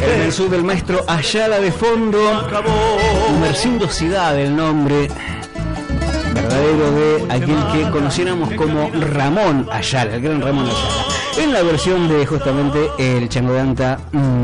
El mensú del maestro Ayala de fondo. Mercindosidad, el nombre verdadero de aquel que conociéramos como Ramón Ayala, el gran Ramón Ayala, en la versión de justamente el Chango de Anta.